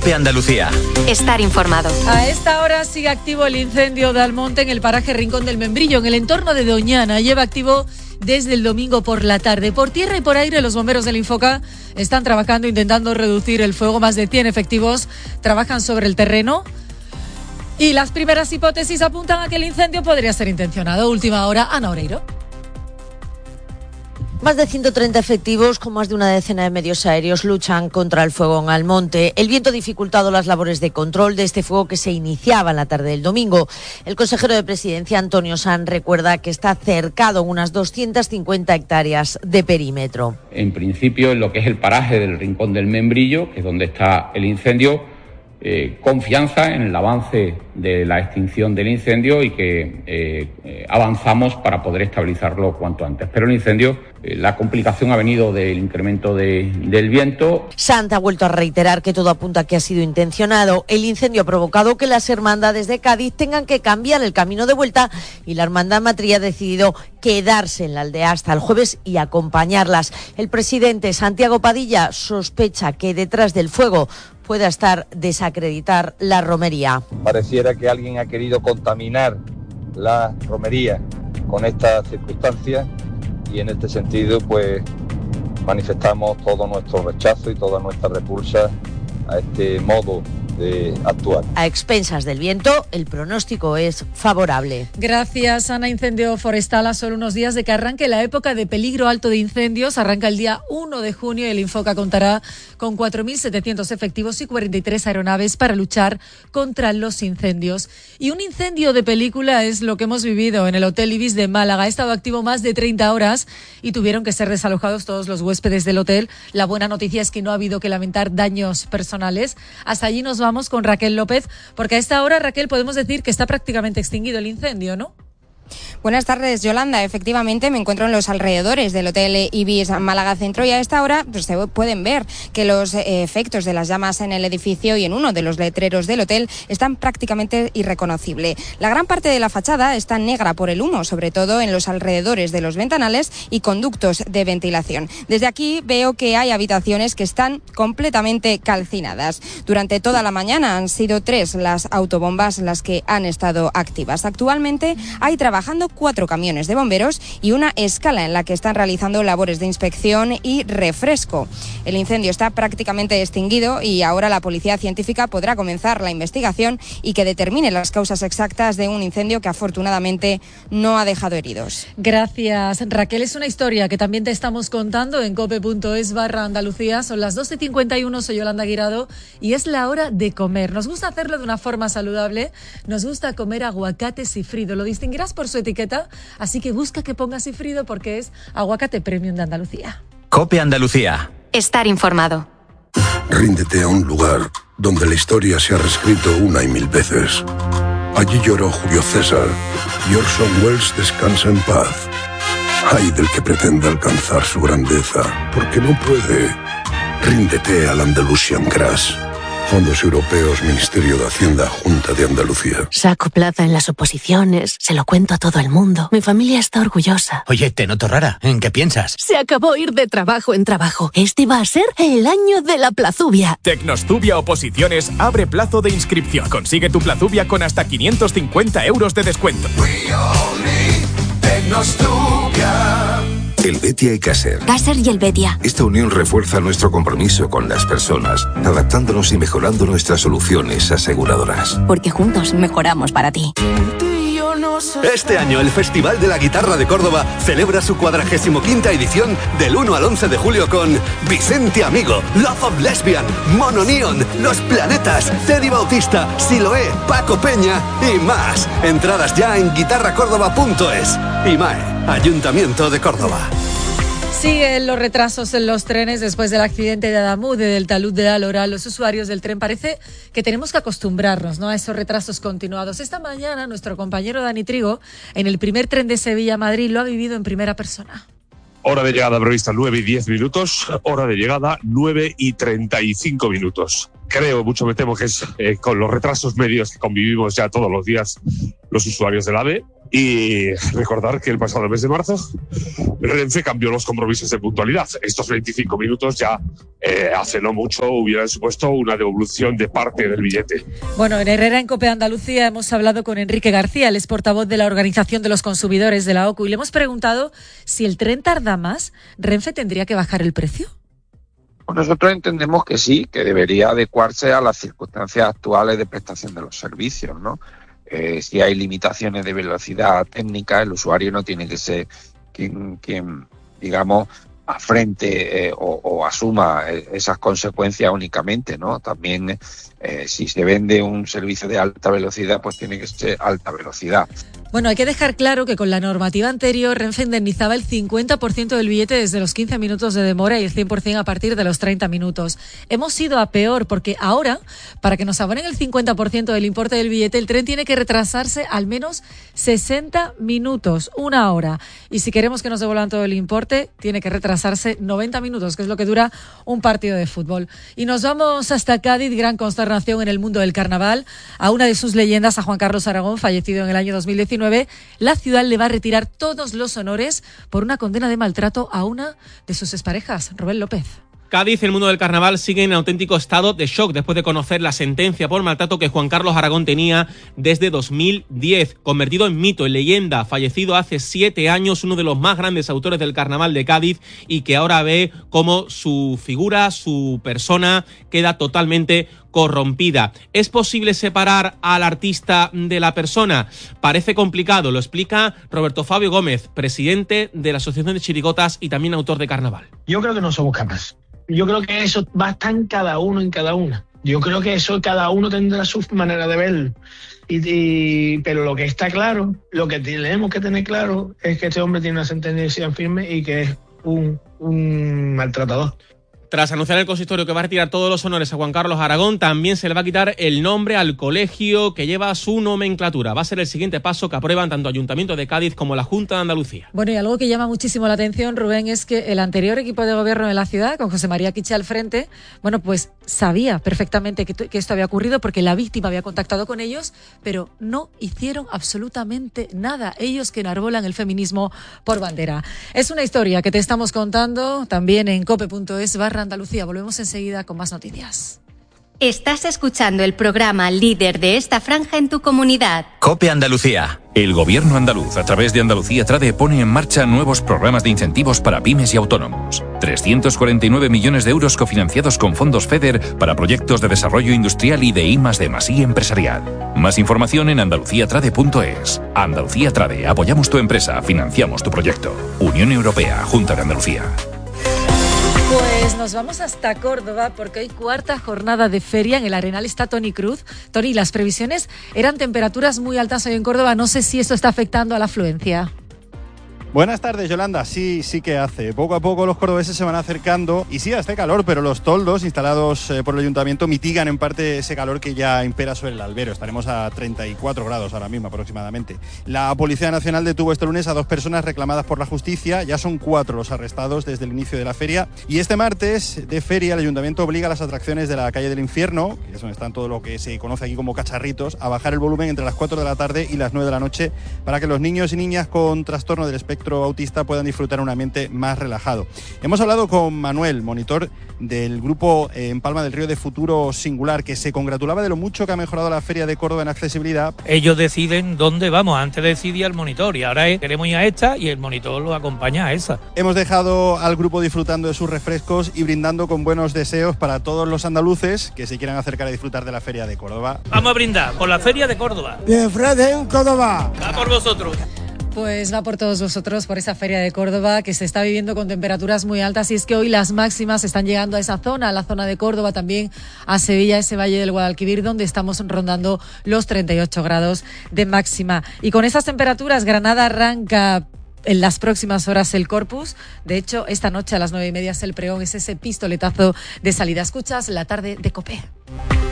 COPE Andalucía. Estar informado. A esta hora sigue activo el incendio de Almonte en el paraje Rincón del Membrillo, en el entorno de Doñana. Lleva activo desde el domingo por la tarde. Por tierra y por aire, los bomberos del Infoca están trabajando intentando reducir el fuego. Más de 100 efectivos trabajan sobre el terreno. Y las primeras hipótesis apuntan a que el incendio podría ser intencionado. Última hora, Ana Oreiro. Más de 130 efectivos con más de una decena de medios aéreos luchan contra el fuego en Almonte. El viento ha dificultado las labores de control de este fuego que se iniciaba en la tarde del domingo. El consejero de Presidencia, Antonio Sanz, recuerda que está cercado en unas 250 hectáreas de perímetro. En principio, en lo que es el paraje del Rincón del Membrillo, que es donde está el incendio, confianza en el avance de la extinción del incendio y que avanzamos para poder estabilizarlo cuanto antes. Pero el incendio, la complicación ha venido del incremento del viento. Sanz ha vuelto a reiterar que todo apunta a que ha sido intencionado. El incendio ha provocado que las hermandades de Cádiz tengan que cambiar el camino de vuelta y la hermandad Matría ha decidido quedarse en la aldea hasta el jueves y acompañarlas. El presidente Santiago Padilla sospecha que detrás del fuego pueda estar desacreditar la romería. Pareciera que alguien ha querido contaminar la romería con estas circunstancias y en este sentido pues manifestamos todo nuestro rechazo y toda nuestra repulsa a este modo de actuar. A expensas del viento, el pronóstico es favorable. Gracias, Ana. Incendio forestal a solo unos días de que arranque la época de peligro alto de incendios. Arranca el día 1 de junio y el Infoca contará con 4.700 efectivos y 43 aeronaves para luchar contra los incendios. Y un incendio de película es lo que hemos vivido en el Hotel Ibis de Málaga. Ha estado activo más de 30 horas y tuvieron que ser desalojados todos los huéspedes del hotel. La buena noticia es que no ha habido que lamentar daños personales. Hasta allí nos vamos con Raquel López, porque a esta hora, Raquel, podemos decir que está prácticamente extinguido el incendio, ¿no? Buenas tardes, Yolanda. Efectivamente, me encuentro en los alrededores del Hotel Ibis Málaga Centro y a esta hora pues, se pueden ver que los efectos de las llamas en el edificio y en uno de los letreros del hotel están prácticamente irreconocibles. La gran parte de la fachada está negra por el humo, sobre todo en los alrededores de los ventanales y conductos de ventilación. Desde aquí veo que hay habitaciones que están completamente calcinadas. Durante toda la mañana han sido 3 las autobombas las que han estado activas. Actualmente hay trabajando 4 camiones de bomberos y una escala en la que están realizando labores de inspección y refresco. El incendio está prácticamente extinguido y ahora la policía científica podrá comenzar la investigación y que determine las causas exactas de un incendio que afortunadamente no ha dejado heridos. Gracias, Raquel. Es una historia que también te estamos contando en cope.es/Andalucía. Son las 12:51, soy Yolanda Guirado y es la hora de comer. Nos gusta hacerlo de una forma saludable, nos gusta comer aguacate sifrido. Lo distinguirás por su etiqueta, así que busca que ponga sifrido porque es aguacate premium de Andalucía. COPE Andalucía. Estar informado. Ríndete a un lugar donde la historia se ha reescrito una y mil veces. Allí lloró Julio César y Orson Welles descansa en paz. Ay del que pretenda alcanzar su grandeza, porque no puede. Ríndete al Andalusian Crash. Fondos Europeos, Ministerio de Hacienda, Junta de Andalucía. Saco plaza en las oposiciones, se lo cuento a todo el mundo. Mi familia está orgullosa. Oye, te noto rara. ¿En qué piensas? Se acabó ir de trabajo en trabajo. Este va a ser el año de la plazubia. Tecnostubia Oposiciones abre plazo de inscripción. Consigue tu plazubia con hasta 550 euros de descuento. Tecnostubia. El Betia y Caser. Caser y el Betia. Esta unión refuerza nuestro compromiso con las personas, adaptándonos y mejorando nuestras soluciones aseguradoras. Porque juntos mejoramos para ti. Este año el Festival de la Guitarra de Córdoba celebra su 45ª edición del 1 al 11 de julio con Vicente Amigo, Love of Lesbian, Mono Neon, Los Planetas, Teddy Bautista, Siloé, Paco Peña y más. Entradas ya en guitarracórdoba.es. IMAE, Ayuntamiento de Córdoba. Siguen los retrasos en los trenes después del accidente de Adamude del talud de Alhora. Los usuarios del tren parece que tenemos que acostumbrarnos, ¿no?, a esos retrasos continuados. Esta mañana nuestro compañero Dani Trigo, en el primer tren de Sevilla a Madrid, lo ha vivido en primera persona. Hora de llegada prevista 9:10, hora de llegada 9:35. mucho me temo que es con los retrasos medios que convivimos ya todos los días los usuarios del AVE. Y recordar que el pasado mes de marzo Renfe cambió los compromisos de puntualidad. Estos 25 minutos ya hace no mucho hubieran supuesto una devolución de parte del billete. Bueno, en Herrera, en COPE Andalucía, hemos hablado con Enrique García, el portavoz de la Organización de los Consumidores de la OCU, y le hemos preguntado si el tren tarda más, ¿Renfe tendría que bajar el precio? Pues nosotros entendemos que sí, que debería adecuarse a las circunstancias actuales de prestación de los servicios, ¿no? Si hay limitaciones de velocidad técnica, el usuario no tiene que ser quien digamos, afrente o asuma esas consecuencias únicamente, ¿no? También si se vende un servicio de alta velocidad, pues tiene que ser alta velocidad. Bueno, hay que dejar claro que con la normativa anterior Renfe indemnizaba el 50% del billete desde los 15 minutos de demora y el 100% a partir de los 30 minutos. Hemos ido a peor porque ahora, para que nos abonen el 50% del importe del billete, el tren tiene que retrasarse al menos 60 minutos, una hora. Y si queremos que nos devuelvan todo el importe, tiene que retrasarse 90 minutos, que es lo que dura un partido de fútbol. Y nos vamos hasta Cádiz, gran consternación en el mundo del carnaval. A una de sus leyendas, a Juan Carlos Aragón, fallecido en el año 2019, la ciudad le va a retirar todos los honores por una condena de maltrato a una de sus exparejas, Rubén López. Cádiz, el mundo del carnaval sigue en auténtico estado de shock después de conocer la sentencia por maltrato que Juan Carlos Aragón tenía desde 2010, convertido en mito, en leyenda, fallecido hace 7 años, uno de los más grandes autores del carnaval de Cádiz, y que ahora ve cómo su figura, su persona, queda totalmente corrompida. ¿Es posible separar al artista de la persona? Parece complicado, lo explica Roberto Fabio Gómez, presidente de la Asociación de Chirigotas y también autor de carnaval. Yo creo que no somos capaces. Yo creo que eso va a estar en cada uno, en cada una. Yo creo que eso cada uno tendrá su manera de verlo. Pero lo que está claro, lo que tenemos que tener claro es que este hombre tiene una sentencia firme y que es un maltratador. Tras anunciar el consistorio que va a retirar todos los honores a Juan Carlos Aragón, también se le va a quitar el nombre al colegio que lleva su nomenclatura. Va a ser el siguiente paso que aprueban tanto Ayuntamiento de Cádiz como la Junta de Andalucía. Bueno, y algo que llama muchísimo la atención, Rubén, es que el anterior equipo de gobierno de la ciudad, con José María Quiche al frente, bueno, pues sabía perfectamente que esto había ocurrido porque la víctima había contactado con ellos, pero no hicieron absolutamente nada. Ellos que enarbolan el feminismo por bandera. Es una historia que te estamos contando también en cope.es/Andalucía. Volvemos enseguida con más noticias. Estás escuchando el programa líder de esta franja en tu comunidad. COPE Andalucía. El gobierno andaluz, a través de Andalucía Trade, pone en marcha nuevos programas de incentivos para pymes y autónomos. 349 millones de euros cofinanciados con fondos FEDER para proyectos de desarrollo industrial y de I+D+I empresarial. Más información en andaluciatrade.es. Andalucía Trade. Apoyamos tu empresa, financiamos tu proyecto. Unión Europea, Junta de Andalucía. Pues nos vamos hasta Córdoba porque hoy 4ª jornada de feria. En el Arenal está Toni Cruz. Toni, las previsiones eran temperaturas muy altas hoy en Córdoba. No sé si esto está afectando a la afluencia. Buenas tardes, Yolanda. Sí que hace. Poco a poco los cordobeses se van acercando y sí, hace calor, pero los toldos instalados por el ayuntamiento mitigan en parte ese calor que ya impera sobre el albero. Estaremos a 34 grados ahora mismo aproximadamente. La Policía Nacional detuvo este lunes a 2 personas reclamadas por la justicia. Ya son 4 los arrestados desde el inicio de la feria. Y este martes de feria el ayuntamiento obliga a las atracciones de la calle del Infierno, que es donde están todo lo que se conoce aquí como cacharritos, a bajar el volumen entre las 4 de la tarde y las 9 de la noche para que los niños y niñas con trastorno del espectro autista puedan disfrutar un ambiente más relajado. Hemos hablado con Manuel, monitor del grupo en Palma del Río de Futuro Singular, que se congratulaba de lo mucho que ha mejorado la Feria de Córdoba en accesibilidad. Ellos deciden dónde vamos, antes decidía el monitor y ahora queremos ir a esta y el monitor lo acompaña a esa. Hemos dejado al grupo disfrutando de sus refrescos y brindando con buenos deseos para todos los andaluces que se quieran acercar a disfrutar de la Feria de Córdoba. Vamos a brindar por la Feria de Córdoba. De Fred en Córdoba. Va por vosotros. Pues va por todos vosotros, por esa Feria de Córdoba que se está viviendo con temperaturas muy altas, y es que hoy las máximas están llegando a esa zona, a la zona de Córdoba, también a Sevilla, ese valle del Guadalquivir, donde estamos rondando los 38 grados de máxima. Y con esas temperaturas, Granada arranca en las próximas horas el Corpus. De hecho, esta noche a las 9:30 es el pregón, es ese pistoletazo de salida. Escuchas La Tarde de COPE.